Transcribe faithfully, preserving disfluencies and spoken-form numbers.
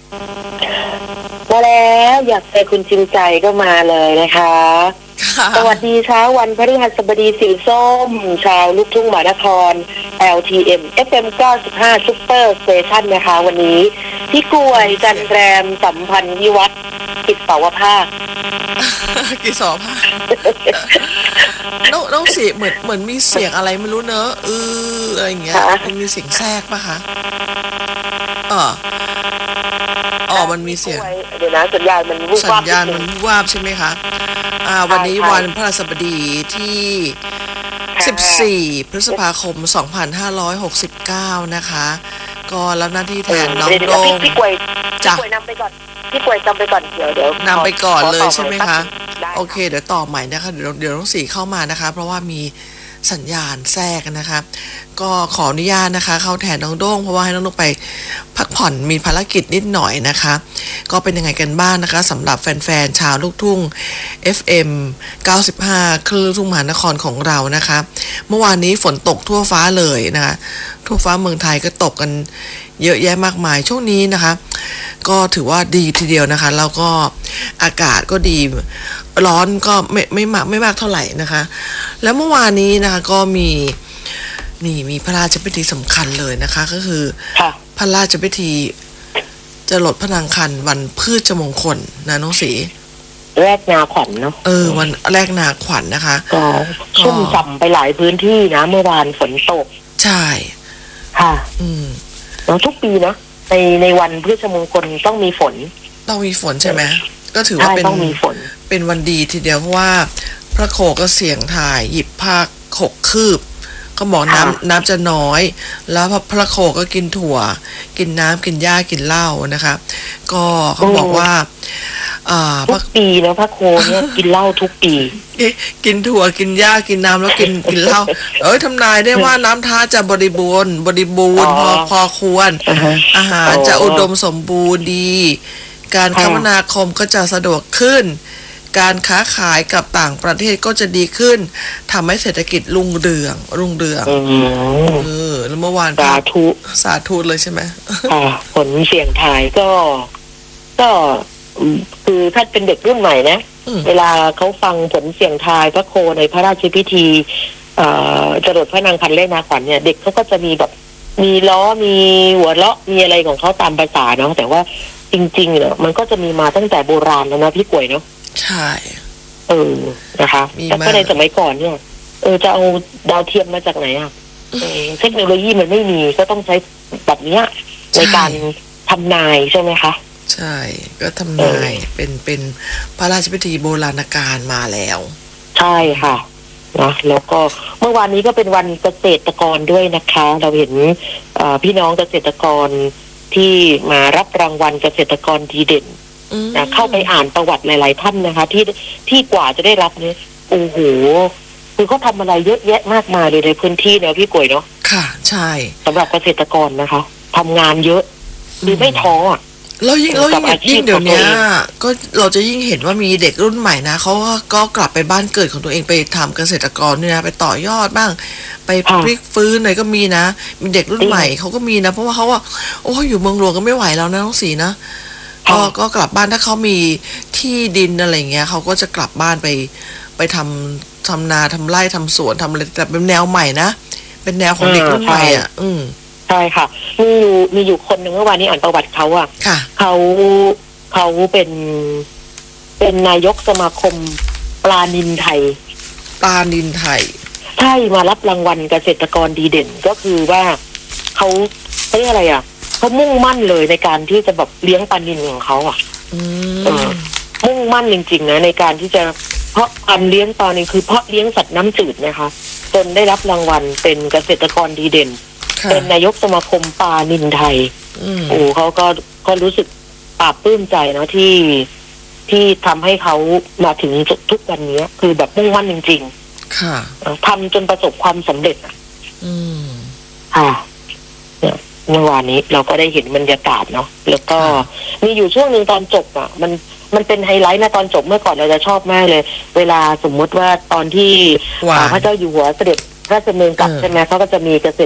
มาแล้วอยากเจอคุณจริงใจก็มาเลยนะคะสวัสดีเช้าวันพฤหัสบดีสีส้มชาวลูกทุ่งมหานคร แอล ที เอ็ม เอฟ เอ็ม เก้าสิบห้า Super Station นะคะวันนี้พี่กล้วยจันแรมสัมพันธ์วิวัฒน์กิจเสาวภาคกิจเสาวภาคน้องน้องเสียงเหมือนเหมือนมีเสียงอะไรไม่รู้เนอะเอออะไรอย่างเงี้ยมันมีเสียงแทรกป่ะคะอ๋ออ๋อมันมีเสียงเดี๋ยวนะสัญญาณมันวูบวาบสัญญาณมันวูบวาบใช่ไหมคะอ่าวันนี้วันพฤหัสบดีที่สิบสี่พฤษภาคมสองพันห้าร้อยหกสิบเก้านะคะก็รับหน้าที่แทนน้องโดงพี่กล้วยพี่กล้วยนำไปก่อนพี่กล้วยนำไปก่อนเดี๋ยวเดี๋ยวนำไปก่อนเลยใช่ไหมคะโอเคเดี๋ยวต่อใหม่นะคะเดี๋ยวเดี๋ยวน้องสีเข้ามานะคะเพราะว่ามีสัญญาณแทรกนะคะก็ขออนุญาตนะคะเข้าแทนน้องโด้งเพราะว่าให้น้องนุ๊กไปพักผ่อนมีภารกิจนิดหน่อยนะคะก็เป็นยังไงกันบ้าง นะคะสำหรับแฟนๆชาวลูกทุ่ง เอฟ เอ็ม เก้าสิบห้า คลื่นลูกทุ่งมหานครของเรานะคะเมื่อวานนี้ฝนตกทั่วฟ้าเลยนะคะทั่วฟ้าเมืองไทยก็ตกกันเยอะแยะมากมายช่วงนี้นะคะก็ถือว่าดีทีเดียวนะคะแล้วก็อากาศก็ดีร้อนก็ไม่ไม่มากไม่มากเท่าไหร่นะคะแล้วเมื่อวานนี้นะคะก็มีนี่มีพระราชพิธีสำคัญเลยนะคะก็คือพระราชพิธีจะหลดพระนางคันวันพืชมงคลนะน้องศรีแรกนาขวัญเนาะเออวันแรกนาขวัญนะคะก็ชุ่มฉ่ำไปหลายพื้นที่นะเมื่อวานฝนตกใช่ค่ะอืมแล้วทุกปีนะในในวันพืชมงคลต้องมีฝนต้องมีฝนใช่ไหมก็ถือว่าเป็นต้องมีฝนเป็นวันดีทีเดียวเพราะว่าพระโคก็เสียงถ่ายหยิบผ้าหกคืบก็บอกน้ำน้ำจะน้อยแล้วพระโคก็กินถั่วกินน้ำกินหญ้ากินเหล้านะคะก็เขาบอกว่าอ่าทุกปีแล้วพระโคเนี่ยกินเหล้าทุกปีกินถั่วกินหญ้ากินน้ำแล้วกินกินเหล้าเอ้ยทำนายได้ว่าน้ำท่าจะบริบูรณ์บริบูรณ์พอพอควรอาหารจะอุดมสมบูรณ์ดีการคมนาคมก็จะสะดวกขึ้นการค้าขายกับต่างประเทศก็จะดีขึ้นทำให้เศรษฐกิจรุ่งเรืองรุ่งเรืองเออแล้วเมื่อวานสาธุสาธุเลยใช่ไหมค่ะผลเสียงทายก็ก็คือถ้าเป็นเด็กรุ่นใหม่นะเวลาเขาฟังผลเสียงทายพระโคในพระราชพิธีเอ่อจรดพระนางคันเลขนาขวัญเนี่ยเด็กเขาก็จะมีแบบมีล้อมีหัวเราะมีอะไรของเขาตามภาษาเนาะแต่ว่าจริงๆเนี่ยมันก็จะมีมาตั้งแต่โบราณแล้วนะพี่กล้วยเนาะใช่เออนะคะแต่ก็ในสมัยก่อนเนี่ยเออจะเอาดาวเทียมมาจากไหนอ่ะเทคโนโลยีมันไม่มีก็ต้องใช้แบบนี้ในการทำนายใช่ไหมคะใช่ก็ทำนายเป็นเป็นพระราชพิธีโบราณกาลมาแล้วใช่ค่ะนะแล้วก็เมื่อวานนี้ก็เป็นวันเกษตรกรด้วยนะคะเราเห็นพี่น้องเกษตรกรที่มารับรางวัลเกษตรกรดีเด่นนะเข้าไปอ่านประวัติหลายๆท่านนะคะที่ที่กว่าจะได้รับเนี่ยโอ้โหคือเขาทำอะไรเยอะแยะมากมายเลยในพื้นที่เนาะพี่กล้วยเนาะค่ะใช่สำหรับเกษตรกรนะคะทำงานเยอะคือไม่ท้อแล้วยิ่งแล้วยิ่งเดี๋ยวนี้ก็เราจะยิ่งเห็นว่ามีเด็กรุ่นใหม่นะเขาก็กลับไปบ้านเกิดของตัวเองไปทำเกษตรกรเนี่ยนะไปต่อยอดบ้างไปพลิกฟื้นอะไรก็มีนะมีเด็กรุ่นใหม่เขาก็มีนะเพราะว่าเขาว่าโอ้อยู่เมืองหลวงก็ไม่ไหวแล้วนะน้องสีนะก็ก็กลับบ้านถ้าเขามีที่ดินอะไรเงี้ยเขาก็จะกลับบ้านไปไปทำทำนาทำไร่ทำสวนทำอะไรแต่เป็นแนวใหม่นะเป็นแนวของเด็กรุ่นใหม่อ่ะอืมใช่ค่ะมีอยู่มีอยู่คนหนึ่งเมื่อวานนี้อ่านประวัติเขาอ่ะเขาเขาเป็นเป็นนายกสมาคมปลานิลไทยปลานิลไทยใช่มารับรางวัลเกษตรกรดีเด่นก็คือว่าเขาเรียกอะไรอ่ะเขามุ่งมั่นเลยในการที่จะแบบเลี้ยงปลานิลของเขาอ่ะมุ่งมั่นจริงๆนะในการที่จะเพาะพันธุ์เลี้ยงปลานิลคือเพาะเลี้ยงสัตว์น้ำจืดนะคะจนได้รับรางวัลเป็นเกษตรกรดีเด่นเป็นนายกสมาคมปลานิลไทยโอ้เขาก็ก็รู้สึกปลาบปลื้มใจนะที่ที่ทำให้เขามาถึงทุกวันนี้คือแบบมุ่งมั่นจริงๆค่ะทำจนประสบความสำเร็จอ่ะอืมค่ะเนี่ยเมื่อวานนี้เราก็ได้เห็นบรรยากาศเนาะแล้วก็มีอยู่ช่วงหนึ่งตอนจบอ่ะมันมันเป็นไฮไลท์นะตอนจบเมื่อก่อนเราจะชอบมากเลยเวลาสมมติว่าตอนที่พระเจ้าอยู่หัวเสด็จพระราชดำเนินกลับใช่ไหมเขาก็จะมีเกษ